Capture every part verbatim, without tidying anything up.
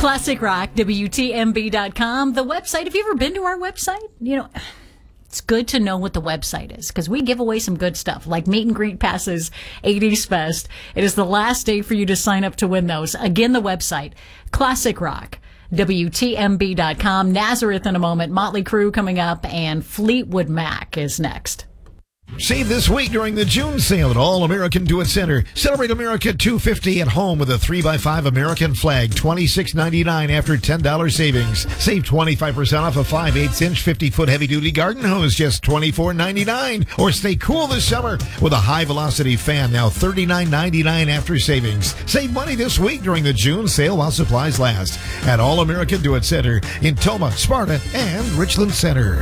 Classic Rock, W T M B dot com. The website, have you ever been to our website? You know, it's good to know what the website is because we give away some good stuff like meet and greet passes, eighties Fest. It is the last day for you to sign up to win those. Again, the website, Classic Rock, W T M B dot com. Nazareth in a moment, Motley Crue coming up, and Fleetwood Mac is next. Save this week during the June sale at All American Do It Center. Celebrate America two hundred fifty at home with a three by five American flag, twenty-six ninety-nine after ten dollars savings. Save twenty-five percent off a five eighths inch fifty foot heavy-duty garden hose, just twenty-four ninety-nine. Or stay cool this summer with a high-velocity fan, now thirty-nine ninety-nine after savings. Save money this week during the June sale while supplies last at All American Do It Center in Toma, Sparta, and Richland Center.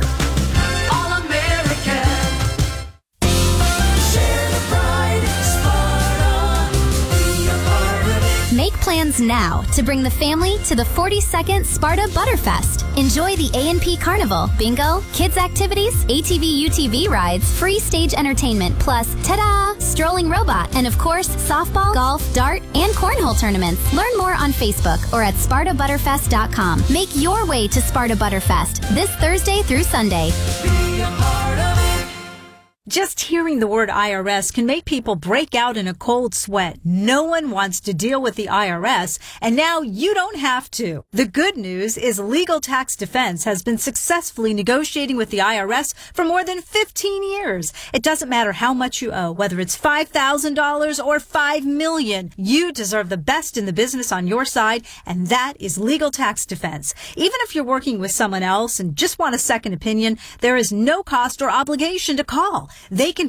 Make plans now to bring the family to the forty-second Sparta Butterfest. Enjoy the A and P Carnival, bingo, kids activities, A T V U T V rides, free stage entertainment, plus, ta-da, strolling robot, and of course, softball, golf, dart, and cornhole tournaments. Learn more on Facebook or at Sparta Butterfest dot com. Make your way to Sparta Butterfest this Thursday through Sunday. Be a part of it. Just hearing the word I R S can make people break out in a cold sweat. No one wants to deal with the I R S, and now you don't have to. The good news is Legal Tax Defense has been successfully negotiating with the I R S for more than fifteen years. It doesn't matter how much you owe, whether it's five thousand dollars or five million dollars. You deserve the best in the business on your side, and that is Legal Tax Defense. Even if you're working with someone else and just want a second opinion, there is no cost or obligation to call. They can